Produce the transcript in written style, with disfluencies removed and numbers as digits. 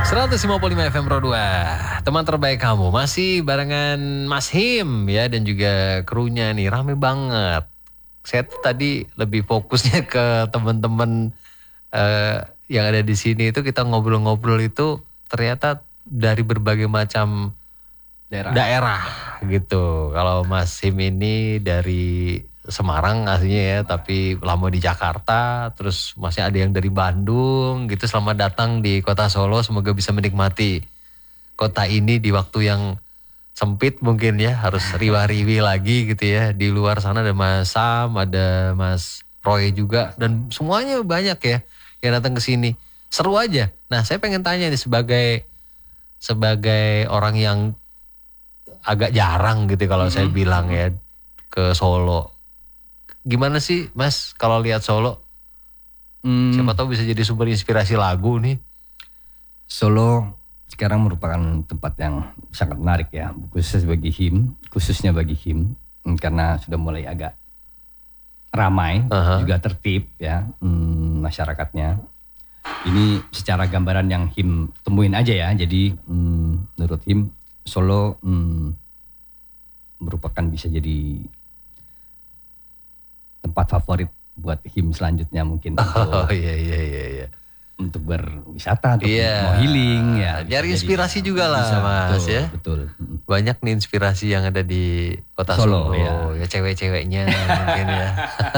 105.5 FM Pro 2. Teman terbaik kamu masih barengan Mas Him ya, dan juga krunya nih rame banget. Saya tuh tadi lebih fokusnya ke teman-teman yang ada di sini. Itu kita ngobrol-ngobrol itu ternyata dari berbagai macam daerah gitu. Kalau Mas Him ini dari Semarang aslinya ya, tapi lama di Jakarta. Terus masih ada yang dari Bandung gitu. Selamat datang di kota Solo. Semoga bisa menikmati kota ini di waktu yang sempit mungkin ya. Harus riwa-riwi lagi gitu ya. Di luar sana ada Mas Sam, ada Mas Roy juga. Dan semuanya banyak ya yang datang ke sini. Seru aja. Nah, saya pengen tanya nih sebagai orang yang agak jarang gitu kalau saya bilang ya ke Solo. Gimana sih Mas kalau lihat Solo? Siapa tahu bisa jadi sumber inspirasi lagu nih. Solo sekarang merupakan tempat yang sangat menarik ya, khususnya bagi Him, karena sudah mulai agak ramai, juga tertib ya masyarakatnya. Ini secara gambaran yang Him temuin aja ya. Jadi menurut Him Solo merupakan bisa jadi tempat favorit buat Him selanjutnya mungkin untuk berwisata, untuk mau healing ya. Nyari inspirasi juga lah Mas, betul, ya. Betul. Banyak nih inspirasi yang ada di kota Solo ya cewek-ceweknya mungkin ya.